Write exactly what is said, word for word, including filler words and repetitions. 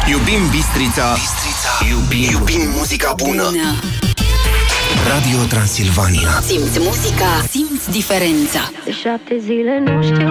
Iubim Bistrița, Bistrița. Iubim, iubim muzica bună. bună Radio Transilvania. Simți muzica, simți diferența. De șapte zile nu știu